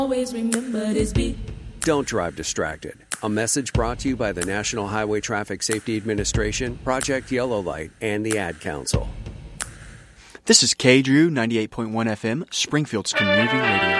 Always remember this beat. Don't drive distracted. A message brought to you by the National Highway Traffic Safety Administration, Project Yellow Light, and the Ad Council. This is KDREW 98.1 FM, Springfield's community radio.